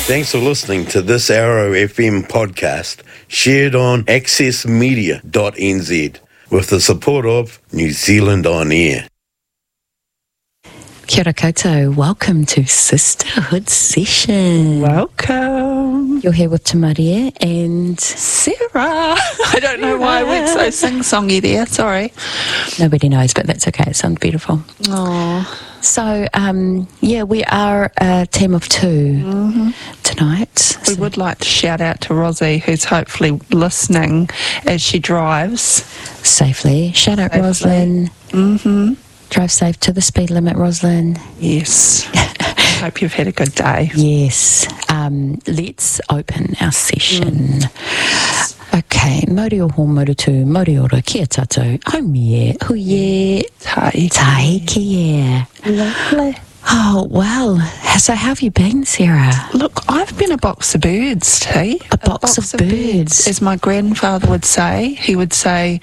Thanks for listening to this Arrow FM podcast shared on accessmedia.nz with the support of New Zealand On Air. Kia ora koutou, welcome to Sisterhood Session. Welcome. You're here with Tamaria and Sarah. I don't know why I went so sing-songy there, sorry. Nobody knows, but that's okay, it sounds beautiful. Oh. So, we are a team of two tonight. We would like to shout out to Rosie, who's hopefully listening as she drives. Safely. Shout out, Roslyn. Drive safe to the speed limit, Roslyn. Yes. Hope you've had a good day. Yes. Let's open our session. Okay, Mori o ho moru tu, mori ora, kia tatou, haumie, huie, tai kia. Lovely. Oh, well, so how have you been, Sarah? Look, I've been a box of birds, T. A box of birds. As my grandfather would say. He would say,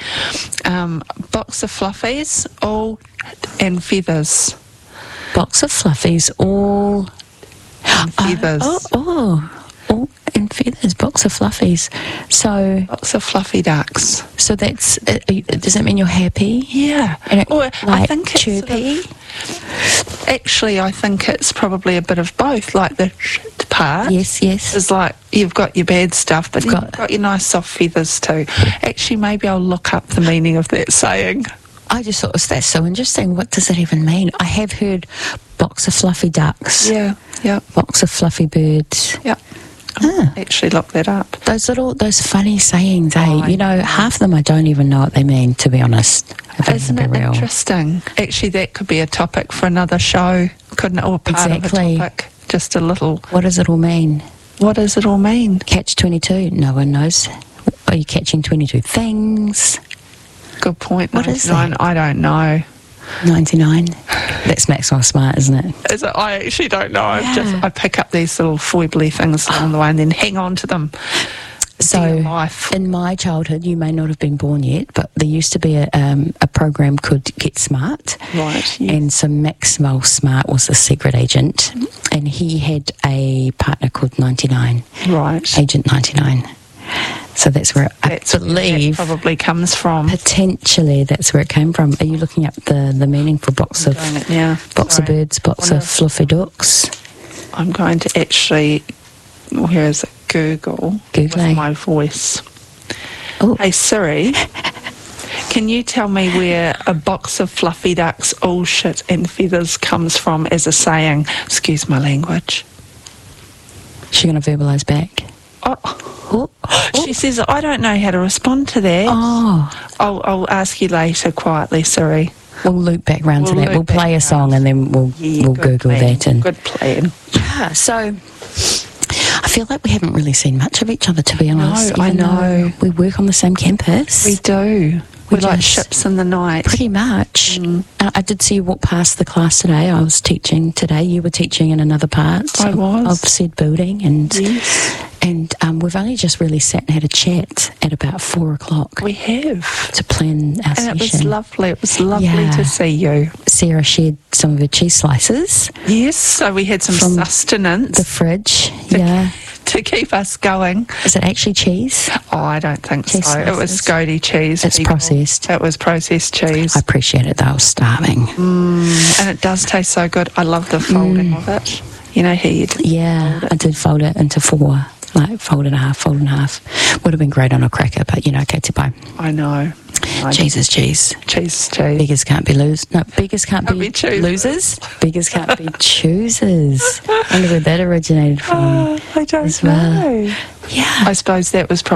box of fluffies, all and feathers. Box of fluffies, all And feathers. All and feathers, box of fluffies. So, Box of fluffy ducks. so that's, does that mean you're happy? Yeah. And it, Or like, I think it's chirpy? Actually, I think it's probably a bit of both. Like the shit part Yes. is like you've got your bad stuff, but Got- you've got your nice soft feathers too. Actually, maybe I'll look up the meaning of that saying. I just thought, that's so interesting. What does that even mean? I have heard box of fluffy ducks, Yeah. box of fluffy birds. Actually, look that up. Those funny sayings, eh? I You know, half of them I don't even know what they mean, to be honest. If Isn't I'm it being real. interesting? Actually, that could be a topic for another show, couldn't it? Or part Exactly. of a topic. Just a little. What does it all mean? What does it all mean? Catch 22? No one knows. Are you catching 22 things? Good point. What is 99. that? I don't know. 99? That's Maxwell Smart, isn't it? Is it? I actually don't know. Yeah. I pick up these little foibly things along the way and then hang on to them. So, Dear life. in my childhood, you may not have been born yet, but there used to be a program called Get Smart. Right. Yeah. And so Maxwell Smart was a secret agent, and he had a partner called 99, Right. Agent 99. So that's where I That's where believe that probably comes from. potentially that's where it came from. Are you looking up the meaning for box of Doing it now. box of Sorry. birds, box Wonder of if- fluffy ducks? I'm going to actually, where is it? Google Googling. with my voice. Oh. Hey Siri, can you tell me where a box of fluffy ducks, all shit and feathers comes from as a saying? Excuse my language. She going to verbalise back. Oh, she says, I don't know how to respond to that. Oh, I'll ask you later quietly, Siri. we'll loop back round to We'll that. We'll loop back play a song and then we'll good Google plan. that. And Good plan. yeah, so I feel like we haven't really seen much of each other, to be honest. I even know. though we work on the same campus. We do. We're like just- ships in the night. Pretty much. I did see you walk past the class today. I was teaching today. You were teaching in another part I was. of said building. And Yes. and we've only just really sat and had a chat at about 4 o'clock We have. to plan our And session. it was lovely. It was lovely Yeah. to see you. Sarah shared some of her cheese slices, Yes, so we had some From sustenance the fridge. Yeah. to keep us going. Is it actually cheese? Oh, I don't think Cheese so. It was slices. Scody cheese. It's people. processed. It was processed cheese. I appreciate it though. I was starving. And it does taste so good. I love the folding of it. You know how you do. Yeah, I did fold it into 4, like fold and a half, fold and a half. Would have been great on a cracker, but you know, Katy Pie. I know. Cheese is cheese. Cheese is cheese. Beggars can't be losers. No, beggars can't Can't be be choosers. losers. Beggars can't be choosers. I wonder where that originated from I don't as well. know. Yeah. I suppose that was probably